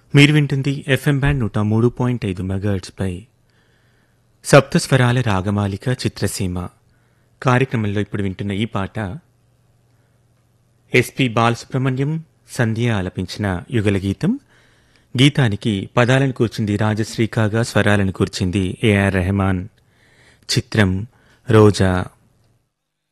మీరు వింటుంది FM band 103.5 megahertz పై సప్తస్వరాల రాగమాలిక చిత్రసీమ కార్యక్రమంలో ఇప్పుడు వింటున్న ఈ పాట ఎస్పి బాలసుబ్రహ్మణ్యం సంధ్య ఆలపించిన యుగల గీతం. గీతానికి పదాలను కూర్చింది రాజశ్రీ కాగా స్వరాలను కూర్చింది ఏఆర్ రెహమాన్. చిత్రం రోజా.